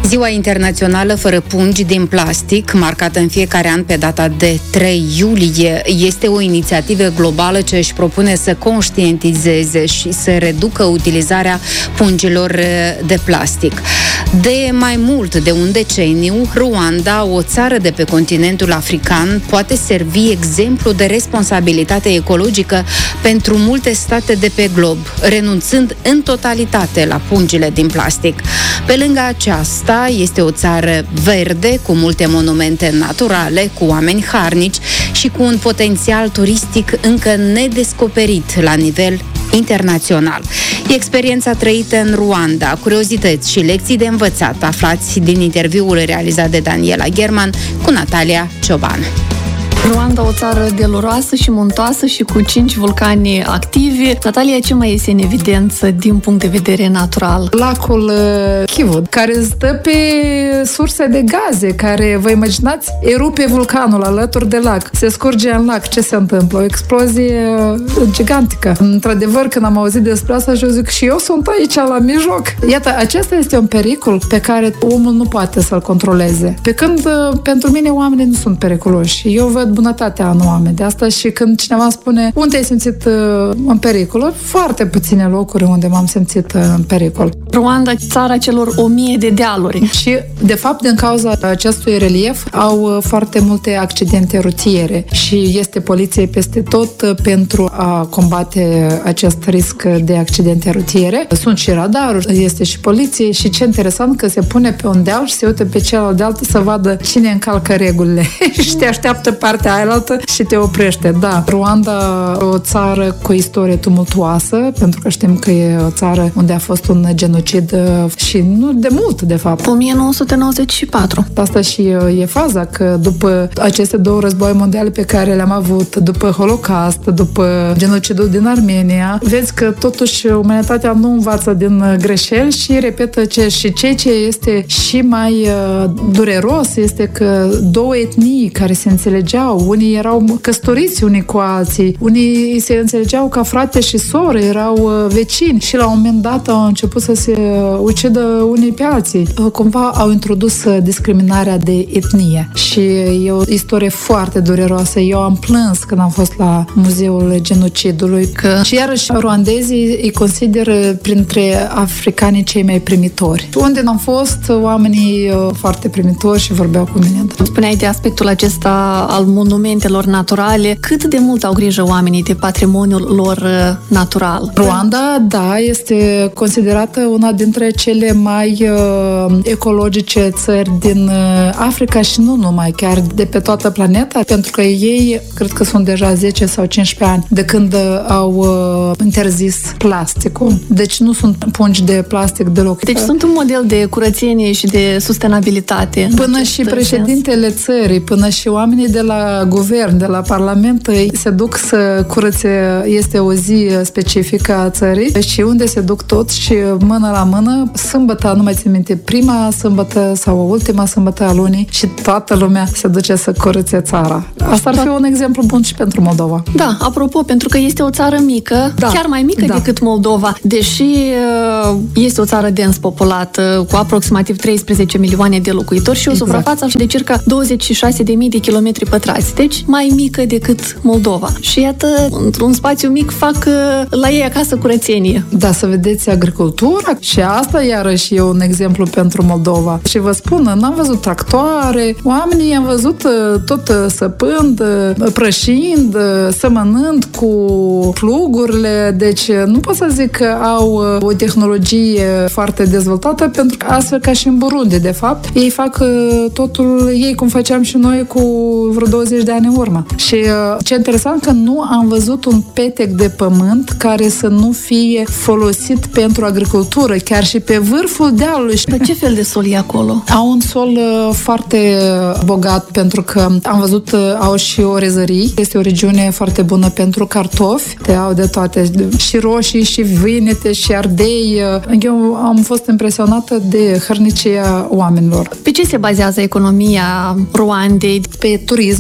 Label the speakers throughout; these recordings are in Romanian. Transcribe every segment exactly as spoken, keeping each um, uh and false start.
Speaker 1: Ziua Internațională fără pungi din plastic, marcată în fiecare an pe data de trei iulie, este o inițiativă globală ce își propune să conștientizeze și să reducă utilizarea pungilor de plastic. De mai mult de un deceniu, Rwanda, o țară de pe continentul african, poate servi exemplu de responsabilitate ecologică pentru multe state de pe glob, renunțând în totalitate la pungile din plastic. Pe lângă aceasta, este o țară verde, cu multe monumente naturale, cu oameni harnici și cu un potențial turistic încă nedescoperit la nivel internațional. Experiența trăită în Rwanda, curiozități și lecții de învățat, aflați din interviul realizat de Daniela German cu Natalia Cioban.
Speaker 2: Rwanda, o țară deluroasă și muntoasă și cu cinci vulcani activi. Natalia, ce mai este în evidență din punct de vedere natural?
Speaker 3: Lacul Kivu, care stă pe surse de gaze, care, vă imaginați, erupe vulcanul alături de lac. Se scurge în lac. Ce se întâmplă? O explozie gigantică. Într-adevăr, când am auzit despre asta, eu zic, și eu sunt aici la mijloc. Iată, acesta este un pericol pe care omul nu poate să-l controleze. Pe când, pentru mine, oamenii nu sunt periculoși. Eu văd bunătatea în oameni. De asta și când cineva spune unde ai simțit uh, în pericol, foarte puține locuri unde m-am simțit uh, în pericol.
Speaker 2: Rwanda, țara celor o mie de dealuri.
Speaker 3: Și, de fapt, din cauza acestui relief, au uh, foarte multe accidente rutiere și este poliție peste tot uh, pentru a combate acest risc de accidente rutiere. Sunt și radaruri, este și poliție și ce interesant că se pune pe un deal și se uită pe celălalt să vadă cine încalcă regulile și te așteaptă partea ailaltă și te oprește. Da, Rwanda, o țară cu o istorie tumultuoasă, pentru că știm că e o țară unde a fost un genocid și nu de mult, de fapt.
Speaker 2: o mie nouă sute nouăzeci și patru.
Speaker 3: Asta și e faza, că după aceste două război mondiale pe care le-am avut, după Holocaust, după genocidul din Armenia, vezi că totuși umanitatea nu învață din greșeli și repetă ce și ceea ce este și mai dureros este că două etnii care se înțelegeau, unii erau căsătoriți unii cu alții, unii se înțelegeau ca frate și soră, erau vecini și la un moment dat au început să se ucidă unii pe alții. Cumva au introdus discriminarea de etnie și e o istorie foarte dureroasă. Eu am plâns când am fost la Muzeul Genocidului că și iarăși ruandezii îi consideră printre africanii cei mai primitori. Unde n-am fost, oamenii foarte primitori și vorbeau cu mine.
Speaker 2: Spuneai de aspectul acesta al monumentelor naturale. Cât de mult au grijă oamenii de patrimoniul lor natural?
Speaker 3: Rwanda, da, este considerată una dintre cele mai uh, ecologice țări din uh, Africa și nu numai, chiar de pe toată planeta, pentru că ei, cred că sunt deja zece sau cincisprezece ani de când uh, au uh, interzis plasticul. Deci nu sunt pungi de plastic deloc.
Speaker 2: Deci sunt un model de curățenie și de sustenabilitate.
Speaker 3: Până și președintele sens. țării, până și oamenii de la guvern, de la parlament, se duc să curățe, este o zi specifică a țării și unde se duc toți și mână la mână, sâmbătă, nu mai țin minte, prima sâmbătă sau ultima sâmbătă a lunii și toată lumea se duce să curățe țara. Asta ar fi un exemplu bun și pentru Moldova.
Speaker 2: Da, apropo, pentru că este o țară mică, da, chiar mai mică da. decât Moldova, deși este o țară dens populată, cu aproximativ treisprezece milioane de locuitori și o exact. suprafață de circa douăzeci și șase de mii de kilometri pătrați. Deci mai mică decât Moldova. Și iată, într-un spațiu mic fac la ei acasă curățenie.
Speaker 3: Da, să vedeți agricultura și asta iarăși e un exemplu pentru Moldova. Și vă spun, n-am văzut tractoare, oamenii am văzut tot săpând, prășind, sămănând cu plugurile, deci nu pot să zic că au o tehnologie foarte dezvoltată, pentru că astfel ca și în Burundi, de fapt, ei fac totul ei cum făceam și noi cu vreo douăzeci de ani în urmă. Și ce interesant că nu am văzut un petec de pământ care să nu fie folosit pentru agricultură, chiar și pe vârful dealului.
Speaker 2: Dar ce fel de sol e acolo?
Speaker 3: Au un sol foarte bogat, pentru că am văzut, au și orezării. Este o regiune foarte bună pentru cartofi. Te au de toate, și roșii, și vinete, și ardei. Eu am fost impresionată de hărnicia oamenilor.
Speaker 2: Pe ce se bazează economia Rwandei?
Speaker 3: Pe turism și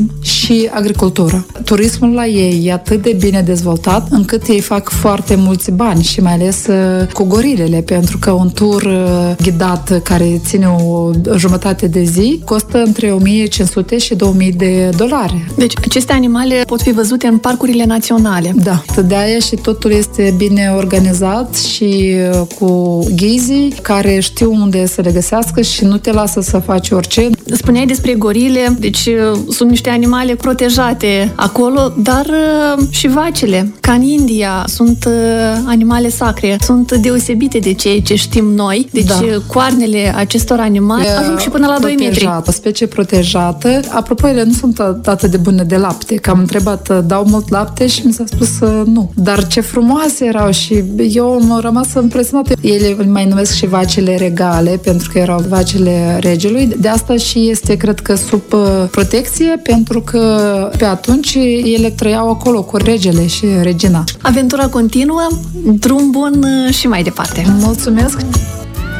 Speaker 3: și agricultura. Turismul la ei e atât de bine dezvoltat încât ei fac foarte mulți bani și mai ales cu gorilele, pentru că un tur ghidat care ține o jumătate de zi costă între o mie cinci sute și două mii de dolari.
Speaker 2: Deci aceste animale pot fi văzute în parcurile naționale.
Speaker 3: Da, de aia și totul este bine organizat și cu ghizii care știu unde să le găsească și nu te lasă să faci orice.
Speaker 2: Spuneai despre gorile, deci sunt niște animale protejate acolo, dar și vacile, ca în India, sunt animale sacre, sunt deosebite de ceea ce știm noi, deci da. Coarnele acestor animale e ajung și până la doi metri.
Speaker 3: O specie protejată. Apropo, ele nu sunt atât de bune de lapte, că am întrebat, dau mult lapte și mi s-a spus nu. Dar ce frumoase erau și eu am rămas impresionată. Ele mai numesc și vacile regale, pentru că erau vacile regelui. De asta și este, cred că, sub protecție, pentru că pe atunci ele trăiau acolo cu regele și regina.
Speaker 2: Aventura continuă, drum bun și mai departe.
Speaker 3: Mulțumesc!